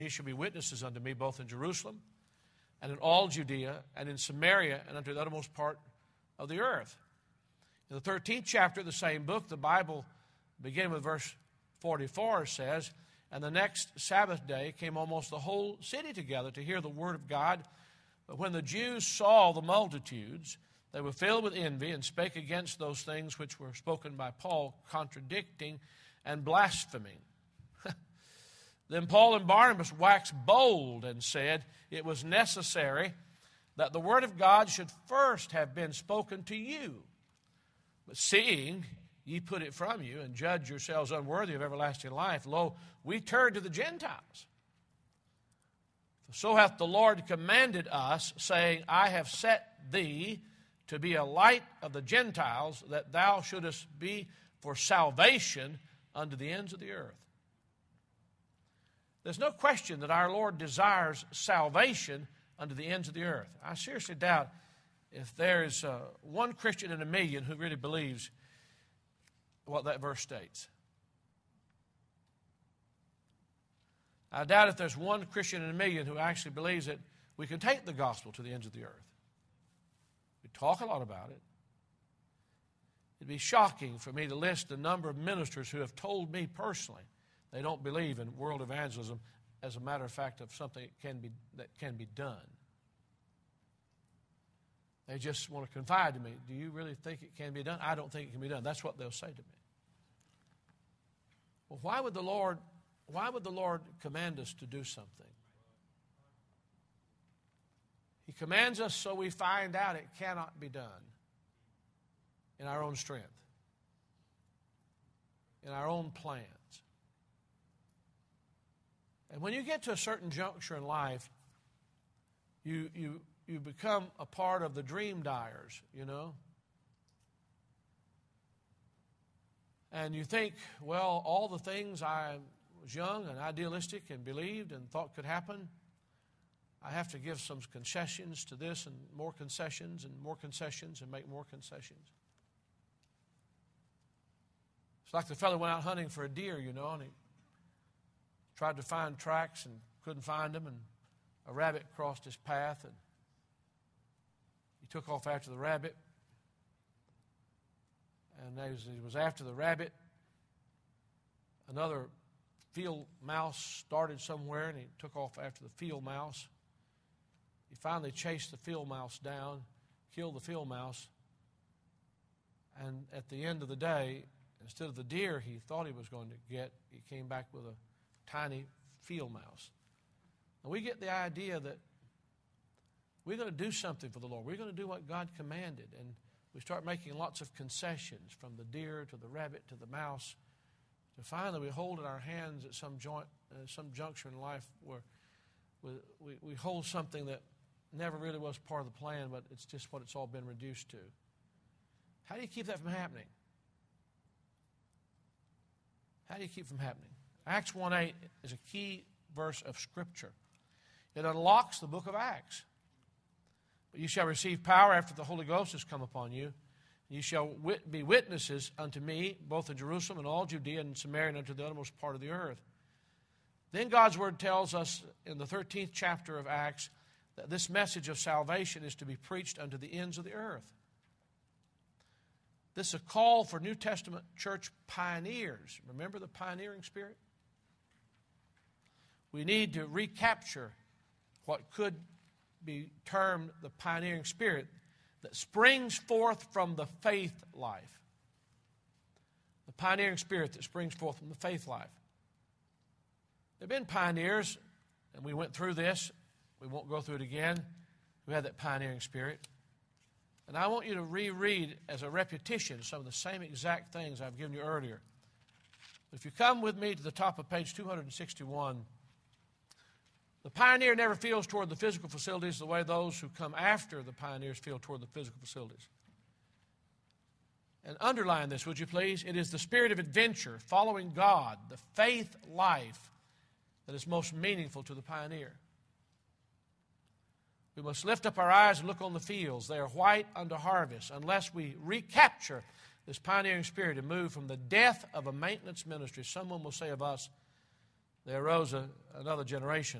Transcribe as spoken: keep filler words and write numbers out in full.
Ye shall be witnesses unto me both in Jerusalem and in all Judea and in Samaria and unto the uttermost part of the earth. In the thirteenth chapter of the same book, the Bible, beginning with verse forty-four, says, and the next Sabbath day came almost the whole city together to hear the word of God. But when the Jews saw the multitudes, they were filled with envy and spake against those things which were spoken by Paul, contradicting and blaspheming. Then Paul and Barnabas waxed bold and said, it was necessary that the word of God should first have been spoken to you. But seeing ye put it from you and judge yourselves unworthy of everlasting life, lo, we turn to the Gentiles. For so hath the Lord commanded us, saying, I have set thee to be a light of the Gentiles, that thou shouldest be for salvation unto the ends of the earth. There's no question that our Lord desires salvation unto the ends of the earth. I seriously doubt if there is uh, one Christian in a million who really believes what that verse states. I doubt if there's one Christian in a million who actually believes that we can take the gospel to the ends of the earth. We talk a lot about it. It'd be shocking for me to list the number of ministers who have told me personally they don't believe in world evangelism as a matter of fact of something that can be, that can be done. They just want to confide to me, do you really think it can be done? I don't think it can be done. That's what they'll say to me. Well, why would the Lord, why would the Lord command us to do something? He commands us so we find out it cannot be done in our own strength, in our own plans. And when you get to a certain juncture in life, you you you become a part of the dream dyers, you know. And you think, well, all the things I was young and idealistic and believed and thought could happen, I have to give some concessions to this and more concessions and more concessions and make more concessions. It's like the fellow went out hunting for a deer, you know, and he tried to find tracks and couldn't find them, and a rabbit crossed his path, and he took off after the rabbit. And as he was after the rabbit, another field mouse started somewhere, and he took off after the field mouse. He finally chased the field mouse down, killed the field mouse, and at the end of the day, instead of the deer he thought he was going to get, he came back with a tiny field mouse. And we get the idea that we're going to do something for the Lord. We're going to do what God commanded. And we start making lots of concessions, from the deer to the rabbit to the mouse, to finally we hold in our hands at some joint, uh, some juncture in life where we, we, we hold something that never really was part of the plan, but it's just what it's all been reduced to. How do you keep that from happening? How do you keep it from happening? Acts one eight is a key verse of Scripture. It unlocks the book of Acts. But you shall receive power after the Holy Ghost has come upon you. And you shall wit- be witnesses unto me, both in Jerusalem and all Judea and Samaria and unto the uttermost part of the earth. Then God's Word tells us in the thirteenth chapter of Acts that this message of salvation is to be preached unto the ends of the earth. This is a call for New Testament church pioneers. Remember the pioneering spirit? We need to recapture what could be termed the pioneering spirit that springs forth from the faith life. The pioneering spirit that springs forth from the faith life. There have been pioneers, and we went through this. We won't go through it again. Who had that pioneering spirit. And I want you to reread as a repetition some of the same exact things I've given you earlier. If you come with me to the top of page two sixty-one, the pioneer never feels toward the physical facilities the way those who come after the pioneers feel toward the physical facilities. And underline this, would you please? It is the spirit of adventure, following God, the faith life that is most meaningful to the pioneer. We must lift up our eyes and look on the fields. They are white unto harvest. Unless we recapture this pioneering spirit and move from the death of a maintenance ministry, someone will say of us, there arose a, another generation